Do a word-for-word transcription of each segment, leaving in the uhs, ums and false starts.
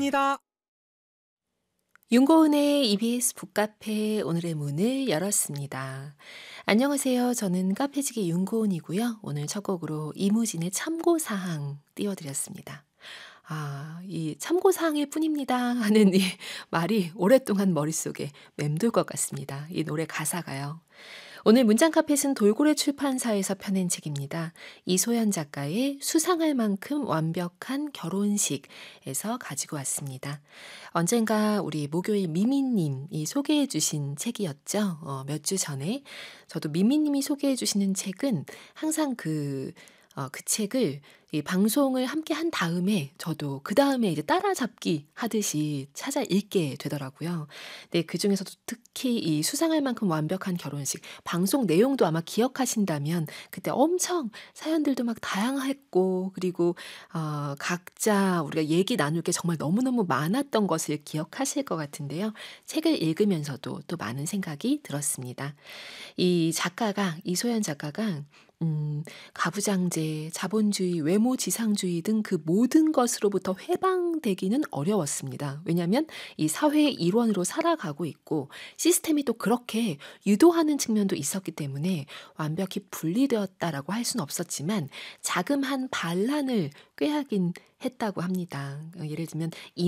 시작합니다. 윤고은의 이비에스 북카페 오늘의 문을 열었습니다. 안녕하세요. 저는 카페지기 윤고은이고요. 오늘 첫 곡으로 이무진의 참고사항 띄워드렸습니다. 아, 이 참고사항일 뿐입니다 하는 이 말이 오랫동안 머릿속에 맴돌 것 같습니다. 이 노래 가사가요. 오늘 문장카펫은 돌고래 출판사에서 펴낸 책입니다. 이소연 작가의 수상할 만큼 완벽한 결혼식에서 가지고 왔습니다. 언젠가 우리 목요일 미미님이 소개해 주신 책이었죠. 어, 몇 주 전에. 저도 미미님이 소개해 주시는 책은 항상 그 어, 그 책을 이 방송을 함께 한 다음에 저도 그 다음에 이제 따라잡기 하듯이 찾아 읽게 되더라고요. 네, 그 중에서도 특히 이 수상할 만큼 완벽한 결혼식 방송 내용도 아마 기억하신다면 그때 엄청 사연들도 막 다양했고 그리고 어, 각자 우리가 얘기 나눌 게 정말 너무너무 많았던 것을 기억하실 것 같은데요. 책을 읽으면서도 또 많은 생각이 들었습니다. 이 작가가 이소연 작가가 음, 가부장제, 자본주의, 외모지상주의 등 그 모든 것으로부터 해방되기는 어려웠습니다. 왜냐하면 이 사회의 일원으로 살아가고 있고 시스템이 또 그렇게 유도하는 측면도 있었기 때문에 완벽히 분리되었다라고 할 수는 없었지만 자그마한 반란을 꾀하긴 했다고 합니다. 예를 들면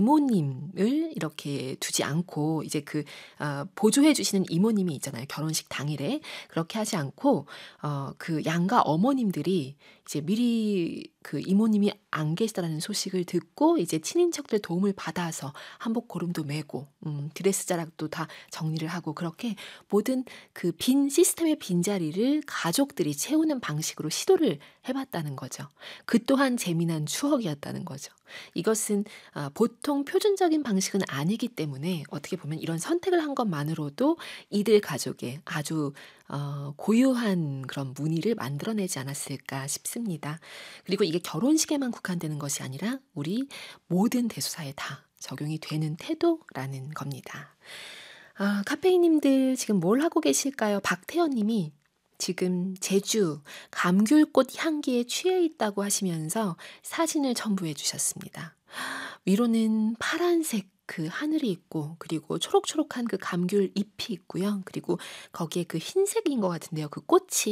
이모님을 이렇게 두지 않고 이제 그 어, 보조해 주시는 이모님이 있잖아요. 결혼식 당일에 그렇게 하지 않고 어, 그 양가 어머님들이 이제 미리 그 이모님이 안 계시다라는 소식을 듣고 이제 친인척들 도움을 받아서 한복 고름도 메고 음, 드레스 자락도 다 정리를 하고 그렇게 모든 그 빈 시스템의 빈자리를 가족들이 채우는 방식으로 시도를 해봤다는 거죠. 그 또한 재미난 추억이었다는 거죠. 이것은 아, 보통 표준적인 방식은 아니기 때문에 어떻게 보면 이런 선택을 한 것만으로도 이들 가족의 아주 어, 고유한 그런 무늬를 만들어내지 않았을까 싶습니다. 그리고 이게 결혼식에만 국한되는 것이 아니라 우리 모든 대소사에 다 적용이 되는 태도라는 겁니다. 아, 카페이님들 지금 뭘 하고 계실까요? 박태현님이 지금 제주 감귤꽃 향기에 취해 있다고 하시면서 사진을 첨부해 주셨습니다. 위로는 파란색 그 하늘이 있고 그리고 초록초록한 그 감귤 잎이 있고요. 그리고 거기에 그 흰색인 것 같은데요. 그 꽃이